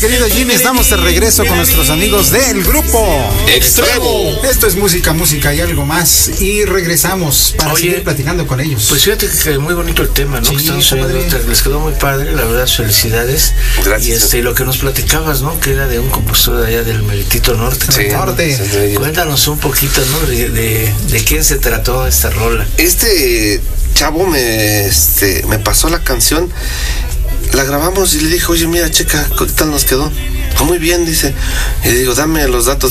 querido Jimmy, estamos de regreso con nuestros amigos del grupo Extremo. Esto es música y algo más. Y regresamos para seguir platicando con ellos. Pues fíjate que muy bonito el tema, ¿no? Sí, que estamos oyendo, les quedó muy padre, la verdad, felicidades. Gracias. Y lo que nos platicabas, ¿no? Que era de un compositor de allá del Meritito Norte. Sí, norte. Cuéntanos un poquito, ¿no? De quién se trató esta rola. Este chavo me pasó la canción, la grabamos y le dije, oye, mira, checa, ¿qué tal nos quedó? Muy bien, dice. Y le digo, dame los datos